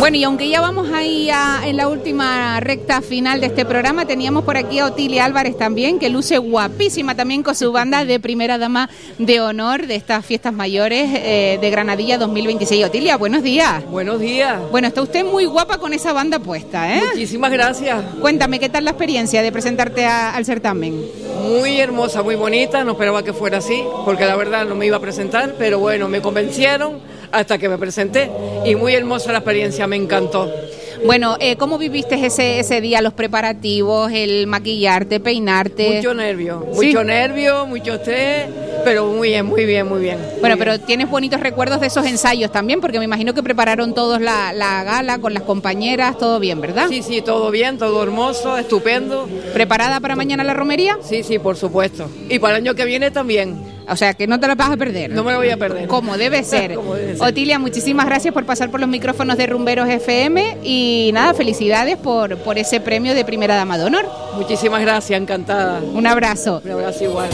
Bueno, y aunque ya vamos ahí en la última recta final de este programa, teníamos por aquí a Otilia Álvarez también, que luce guapísima también con su banda de primera dama de honor de estas fiestas mayores de Granadilla 2026. Otilia, buenos días. Buenos días. Bueno, está usted muy guapa con esa banda puesta, ¿eh? Muchísimas gracias. Cuéntame, ¿qué tal la experiencia de presentarte al certamen? Muy hermosa, muy bonita, no esperaba que fuera así, porque la verdad no me iba a presentar, pero bueno, me convencieron hasta que me presenté y muy hermosa la experiencia, me encantó. Bueno, ¿cómo viviste ese día, los preparativos, el maquillarte, peinarte? Mucho nervio, ¿Sí? mucho estrés, pero muy bien, muy bien, muy bien. Bueno, pero tienes bonitos recuerdos de esos ensayos también, porque me imagino que prepararon todos la gala con las compañeras, todo bien, ¿verdad? Sí, todo bien, todo hermoso, estupendo. ¿Preparada para mañana la romería? Sí, por supuesto. Y para el año que viene también. O sea, que no te la vas a perder. No me la voy a perder. Como debe ser. Como debe ser. Otilia, muchísimas gracias por pasar por los micrófonos de Rumberos FM y nada, felicidades por ese premio de primera dama de honor. Muchísimas gracias, encantada. Un abrazo. Un abrazo igual.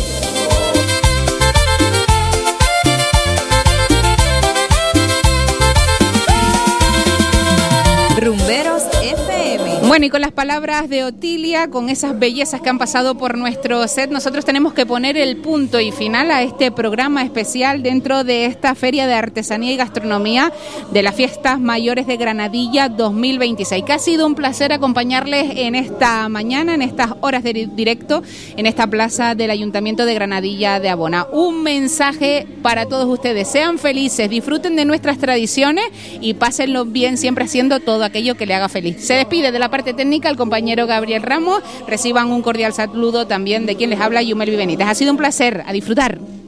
Rumberos FM. Bueno, y con las palabras de Otilia, con esas bellezas que han pasado por nuestro set, nosotros tenemos que poner el punto y final a este programa especial dentro de esta Feria de Artesanía y Gastronomía de las Fiestas Mayores de Granadilla 2026, que ha sido un placer acompañarles en esta mañana, en estas horas de directo, en esta plaza del Ayuntamiento de Granadilla de Abona. Un mensaje para todos ustedes: sean felices, disfruten de nuestras tradiciones y pásenlo bien, siempre haciendo todo aquello que le haga feliz. Se despide de la parte técnica el compañero Gabriel Ramos. Reciban un cordial saludo también de quien les habla, Yumelvi Benítez. Ha sido un placer, a disfrutar.